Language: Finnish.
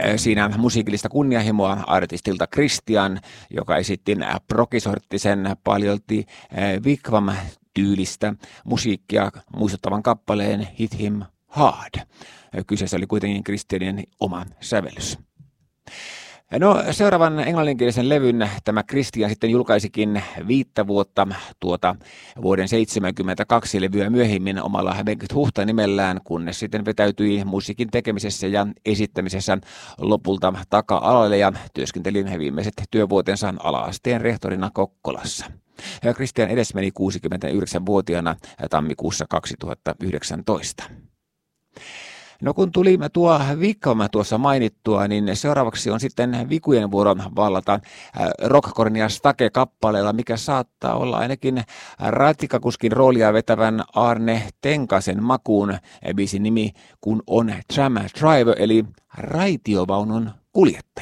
Siinä musiikillista kunnianhimoa artistilta Christian, joka esitti prokisorttisen paljolti Wigwam-tyylistä musiikkia muistuttavan kappaleen Hit Him Hard. Kyseessä oli kuitenkin Christianin oma sävellys. No, seuraavan englanninkielisen levyn tämä Christian sitten julkaisikin 5 vuotta vuoden 1972 levyä myöhemmin omalla Bengt Huhta nimellään, kunnes sitten vetäytyi musiikin tekemisessä ja esittämisessä lopulta taka-alalle ja työskenteli viimeiset työvuotensa ala-asteen rehtorina Kokkolassa. Christian edesmeni 69-vuotiaana tammikuussa 2019. No kun tuli tuo Wigwam tuossa mainittua, niin seuraavaksi on sitten vikujen vuoro vallata Rockkornia Stake-kappaleella, mikä saattaa olla ainakin ratikakuskin roolia vetävän Arne Tenkasen makuun. Biisin nimi kun on Tram Driver eli raitiovaunun kuljettaja.